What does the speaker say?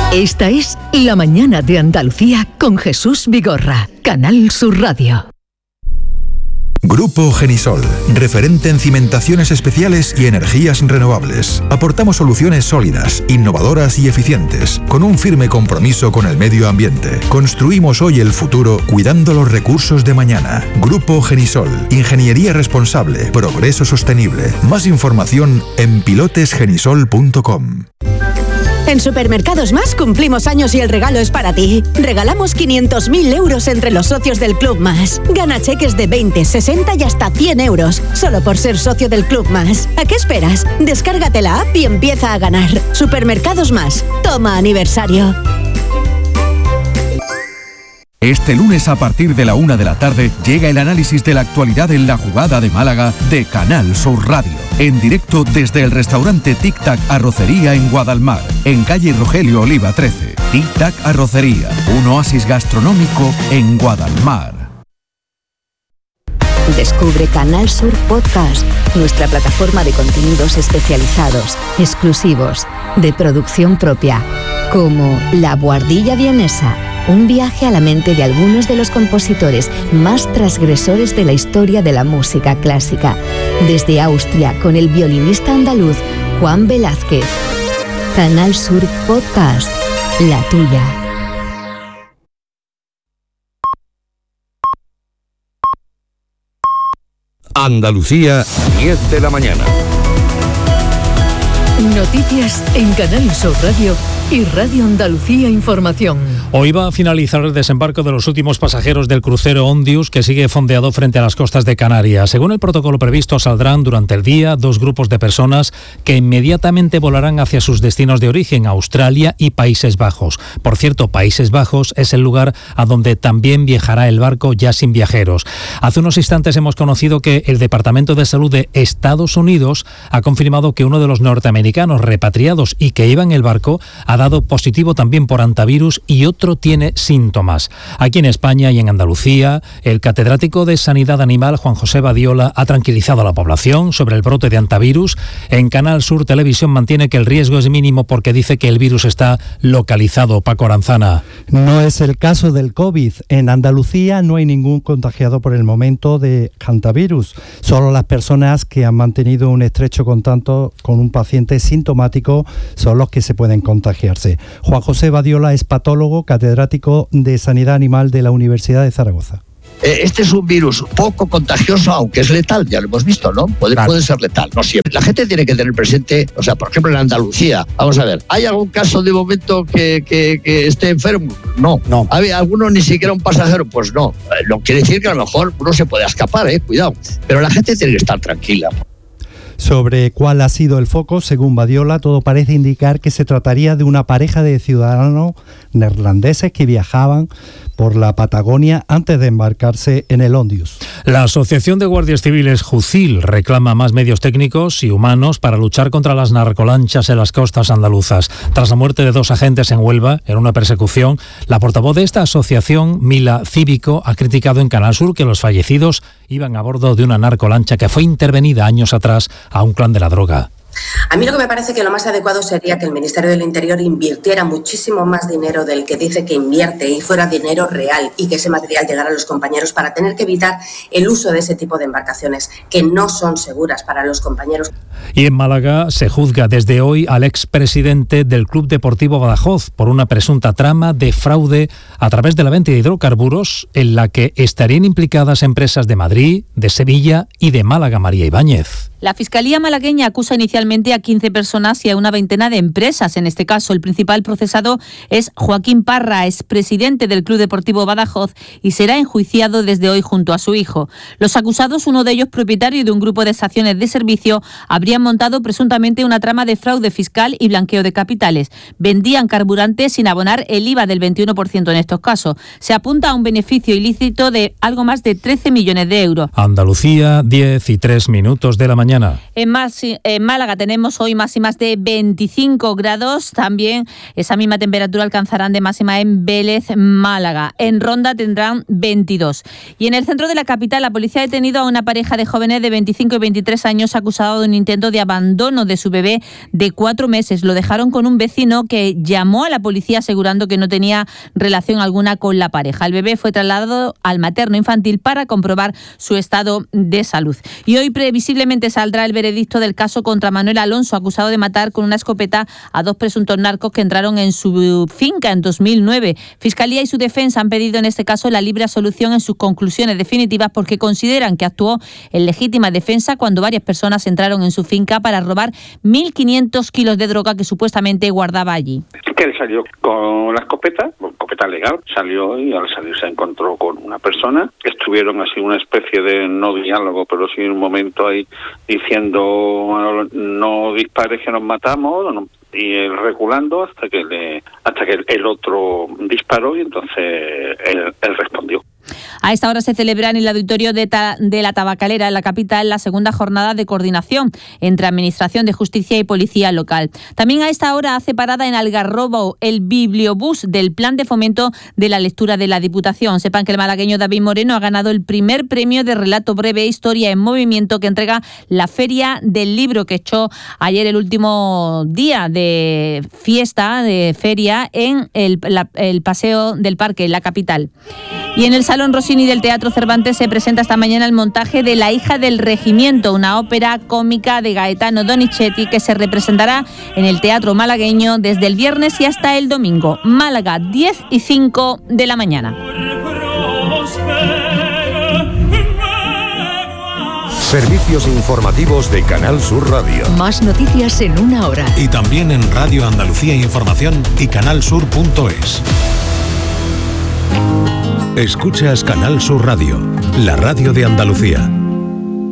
Esta es La Mañana de Andalucía con Jesús Vigorra, Canal Sur Radio. Grupo Genisol, referente en cimentaciones especiales y energías renovables. Aportamos soluciones sólidas, innovadoras y eficientes, con un firme compromiso con el medio ambiente. Construimos hoy el futuro cuidando los recursos de mañana. Grupo Genisol, ingeniería responsable, progreso sostenible. Más información en pilotesgenisol.com. En Supermercados Más cumplimos años y el regalo es para ti. Regalamos 500.000 euros entre los socios del Club Más. Gana cheques de 20, 60 y hasta 100 euros, solo por ser socio del Club Más. ¿A qué esperas? Descárgate la app y empieza a ganar. Supermercados Más. Toma aniversario. Este lunes a partir de la 1 de la tarde llega el análisis de la actualidad en la jugada de Málaga de Canal Sur Radio. En directo desde el restaurante Tic Tac Arrocería en Guadalmar, en calle Rogelio Oliva 13. Tic Tac Arrocería, un oasis gastronómico en Guadalmar. Descubre Canal Sur Podcast, nuestra plataforma de contenidos especializados, exclusivos, de producción propia, como La Buhardilla Vienesa, un viaje a la mente de algunos de los compositores más transgresores de la historia de la música clásica, desde Austria con el violinista andaluz Juan Velázquez. Canal Sur Podcast, la tuya. Andalucía, 10 de la mañana. Noticias en Canal Sur Radio y Radio Andalucía Información. Hoy va a finalizar el desembarco de los últimos pasajeros del crucero Ondius, que sigue fondeado frente a las costas de Canarias. Según el protocolo previsto, saldrán durante el día 2 grupos de personas que inmediatamente volarán hacia sus destinos de origen, Australia y Países Bajos. Por cierto, Países Bajos es el lugar a donde también viajará el barco ya sin viajeros. Hace unos instantes hemos conocido que el Departamento de Salud de Estados Unidos ha confirmado que uno de los norteamericanos repatriados y que iba en el barco ha dado positivo también por antivirus y otro tiene síntomas. Aquí en España y en Andalucía, el catedrático de Sanidad Animal, Juan José Badiola, ha tranquilizado a la población sobre el brote de antivirus. En Canal Sur Televisión mantiene que el riesgo es mínimo porque dice que el virus está localizado. Paco Aranzana. No es el caso del COVID. En Andalucía no hay ningún contagiado por el momento de hantavirus. Solo las personas que han mantenido un estrecho contacto con un paciente sintomático son los que se pueden contagiarse. Juan José Badiola es patólogo, catedrático de Sanidad Animal de la Universidad de Zaragoza. Este es un virus poco contagioso, aunque es letal, ya lo hemos visto, ¿no? Puede ser letal, no siempre. La gente tiene que tener presente, o sea, por ejemplo en Andalucía, vamos a ver, ¿hay algún caso de momento que esté enfermo? No. ¿Hay alguno ni siquiera un pasajero? Pues no. No quiere decir que a lo mejor uno se puede escapar, cuidado. Pero la gente tiene que estar tranquila. Sobre cuál ha sido el foco, según Badiola, todo parece indicar que se trataría de una pareja de ciudadanos neerlandeses que viajaban por la Patagonia antes de embarcarse en el Ondius. La Asociación de Guardias Civiles Jucil reclama más medios técnicos y humanos para luchar contra las narcolanchas en las costas andaluzas. Tras la muerte de 2 agentes en Huelva, en una persecución, la portavoz de esta asociación, Mila Cívico, ha criticado en Canal Sur que los fallecidos iban a bordo de una narcolancha que fue intervenida años atrás a un clan de la droga. A mí lo que me parece que lo más adecuado sería que el Ministerio del Interior invirtiera muchísimo más dinero del que dice que invierte y fuera dinero real y que ese material llegara a los compañeros para tener que evitar el uso de ese tipo de embarcaciones que no son seguras para los compañeros. Y en Málaga se juzga desde hoy al expresidente del Club Deportivo Badajoz por una presunta trama de fraude a través de la venta de hidrocarburos en la que estarían implicadas empresas de Madrid, de Sevilla y de Málaga. María Ibáñez. La Fiscalía malagueña acusa inicialmente a 15 personas y a una veintena de empresas. En este caso, el principal procesado es Joaquín Parra, expresidente del Club Deportivo Badajoz, y será enjuiciado desde hoy junto a su hijo. Los acusados, uno de ellos propietario de un grupo de estaciones de servicio, habrían montado presuntamente una trama de fraude fiscal y blanqueo de capitales. Vendían carburantes sin abonar el IVA del 21% en estos casos. Se apunta a un beneficio ilícito de algo más de 13 millones de euros. Andalucía, 10:03 de la mañana. mañana. En Málaga tenemos hoy máximas de 25 grados. También esa misma temperatura alcanzarán de máxima en Vélez, Málaga. En Ronda tendrán 22. Y en el centro de la capital, la policía ha detenido a una pareja de jóvenes de 25 y 23 años acusado de un intento de abandono de su bebé de 4 meses. Lo dejaron con un vecino que llamó a la policía asegurando que no tenía relación alguna con la pareja. El bebé fue trasladado al materno infantil para comprobar su estado de salud. Y hoy previsiblemente saldrá el veredicto del caso contra Manuel Alonso, acusado de matar con una escopeta a 2 presuntos narcos que entraron en su finca en 2009. Fiscalía y su defensa han pedido en este caso la libre absolución en sus conclusiones definitivas porque consideran que actuó en legítima defensa cuando varias personas entraron en su finca para robar 1.500 kilos de droga que supuestamente guardaba allí. Que él salió con la escopeta legal, salió y al salir se encontró con una persona. Estuvieron así una especie de no diálogo, pero sí un momento ahí diciendo no dispares que nos matamos, y él reculando hasta que el otro disparó y entonces él respondió. A esta hora se celebra en el auditorio de la Tabacalera, en la capital, la segunda jornada de coordinación entre Administración de Justicia y Policía Local. También a esta hora hace parada en Algarrobo el bibliobús del Plan de Fomento de la Lectura de la Diputación. Sepan que el malagueño David Moreno ha ganado el primer premio de relato breve Historia en Movimiento que entrega la Feria del Libro, que echó ayer el último día de fiesta, de feria, en el Paseo del Parque, en la capital. Y en el Salón Rossini del Teatro Cervantes se presenta esta mañana el montaje de La hija del regimiento, una ópera cómica de Gaetano Donizetti que se representará en el Teatro Malagueño desde el viernes y hasta el domingo. Málaga, 10:05 de la mañana. Servicios informativos de Canal Sur Radio. Más noticias en una hora. Y también en Radio Andalucía Información y canalsur.es. Escuchas Canal Sur Radio, la radio de Andalucía.